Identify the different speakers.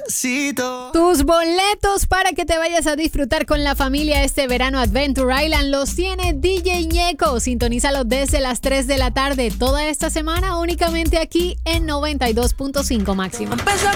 Speaker 1: Despacito.
Speaker 2: Tus boletos para que te vayas a disfrutar con la familia este verano Adventure Island los tiene DJ Ñeco. Sintonízalo desde las 3 de la tarde toda esta semana únicamente aquí en 92.5 máxima.